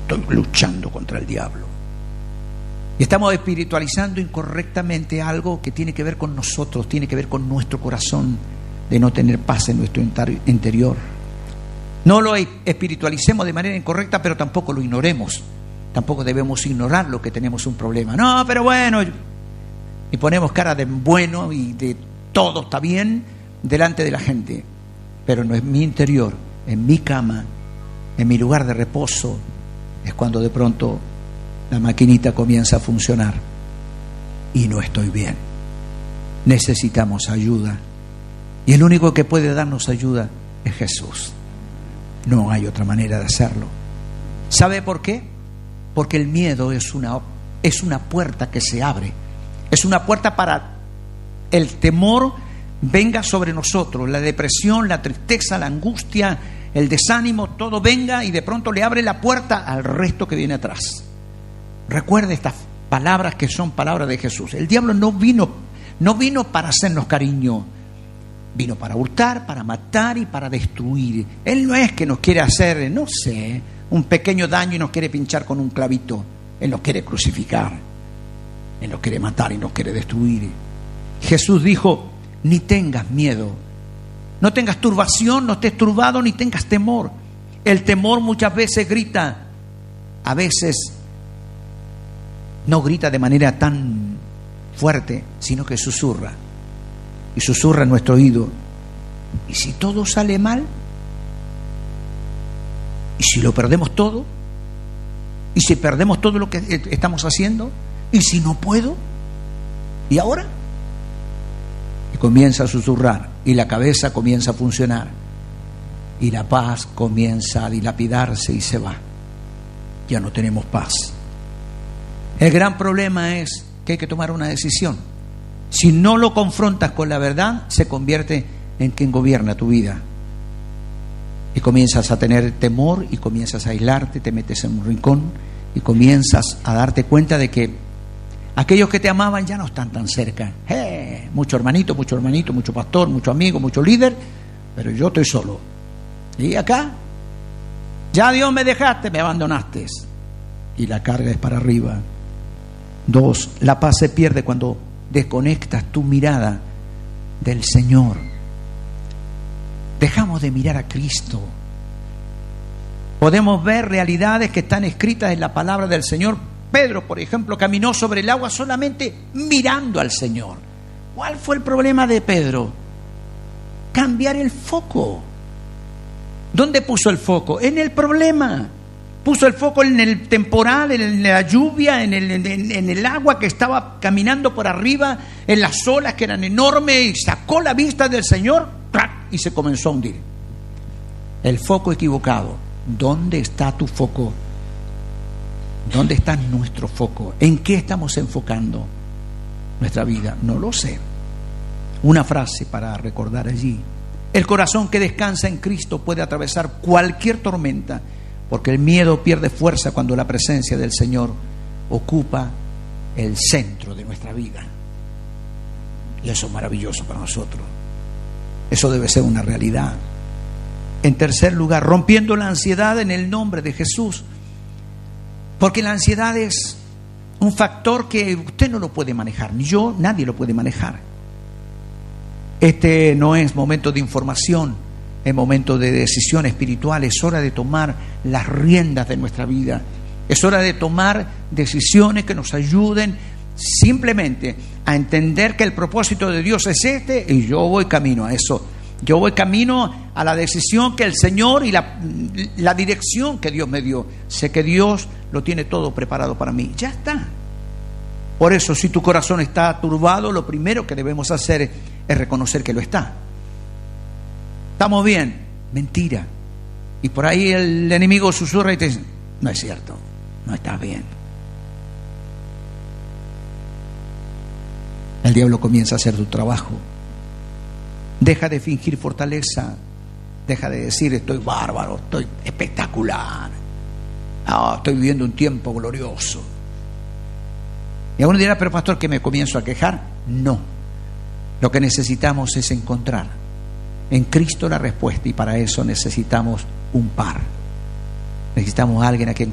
Estoy luchando contra el diablo. Y estamos espiritualizando incorrectamente algo que tiene que ver con nosotros, tiene que ver con nuestro corazón, de no tener paz en nuestro interior. No lo espiritualicemos de manera incorrecta, pero tampoco lo ignoremos. Tampoco debemos ignorar lo que tenemos un problema. No, pero bueno, y ponemos cara de bueno y de todo está bien delante de la gente. Pero no es mi interior, en mi cama, en mi lugar de reposo, es cuando de pronto la maquinita comienza a funcionar y no estoy bien. Necesitamos ayuda. Y el único que puede darnos ayuda es Jesús. No hay otra manera de hacerlo. ¿Sabe por qué? Porque el miedo es una puerta que se abre. Es una puerta para el temor venga sobre nosotros. La depresión, la tristeza, la angustia, el desánimo, todo venga y de pronto le abre la puerta al resto que viene atrás. Recuerde estas palabras que son palabras de Jesús. El diablo no vino para hacernos cariño. Vino para hurtar, para matar y para destruir. Él no es que nos quiere hacer, no sé, un pequeño daño y nos quiere pinchar con un clavito. Él nos quiere crucificar. Él nos quiere matar y nos quiere destruir. Jesús dijo, ni tengas miedo. No tengas turbación, no estés turbado, ni tengas temor. El temor muchas veces grita. A veces no grita de manera tan fuerte, sino que susurra. Y susurra en nuestro oído. ¿Y si todo sale mal? ¿Y si lo perdemos todo? ¿Y si perdemos todo lo que estamos haciendo? ¿Y si no puedo? ¿Y ahora? Y comienza a susurrar. Y la cabeza comienza a funcionar. Y la paz comienza a dilapidarse y se va. Ya no tenemos paz. El gran problema es que hay que tomar una decisión. Si no lo confrontas con la verdad, se convierte en quien gobierna tu vida. Y comienzas a tener temor y comienzas a aislarte, te metes en un rincón y comienzas a darte cuenta de que aquellos que te amaban ya no están tan cerca. Mucho hermanito, mucho pastor, mucho amigo, mucho líder, pero yo estoy solo. Y acá, ya Dios me dejaste, me abandonaste. Y la carga es para arriba. 2, la paz se pierde cuando desconectas tu mirada del Señor. Dejamos de mirar a Cristo. Podemos ver realidades que están escritas en la palabra del Señor. Pedro, por ejemplo, caminó sobre el agua solamente mirando al Señor. ¿Cuál fue el problema de Pedro? Cambiar el foco. ¿Dónde puso el foco? En el problema. Puso el foco en el temporal, en la lluvia, en el agua que estaba caminando por arriba, en las olas que eran enormes, y sacó la vista del Señor y se comenzó a hundir. El foco equivocado. ¿Dónde está tu foco? ¿Dónde está nuestro foco? ¿En qué estamos enfocando nuestra vida? No lo sé. Una frase para recordar allí. El corazón que descansa en Cristo puede atravesar cualquier tormenta, porque el miedo pierde fuerza cuando la presencia del Señor ocupa el centro de nuestra vida. Y eso es maravilloso para nosotros. Eso debe ser una realidad. En tercer lugar, rompiendo la ansiedad en el nombre de Jesús. Porque la ansiedad es un factor que usted no lo puede manejar, ni yo, nadie lo puede manejar. Este no es momento de información, es momento de decisión espiritual. Es hora de tomar las riendas de nuestra vida. Es hora de tomar decisiones que nos ayuden simplemente a entender que el propósito de Dios es este, y yo voy camino a eso. Yo voy camino a la decisión que el Señor y la dirección que Dios me dio. Sé que Dios lo tiene todo preparado para mí. Ya está. Por eso, si tu corazón está turbado, lo primero que debemos hacer es reconocer que lo está. ¿Estamos bien? Mentira. Y por ahí el enemigo susurra y te dice, no es cierto, no estás bien. El diablo comienza a hacer su trabajo. Deja de fingir fortaleza. Deja de decir estoy bárbaro, estoy espectacular. No, estoy viviendo un tiempo glorioso. Y alguno dirá, pero pastor, ¿que me comienzo a quejar? No. Lo que necesitamos es encontrar en Cristo la respuesta, y para eso necesitamos un par. Necesitamos a alguien a quien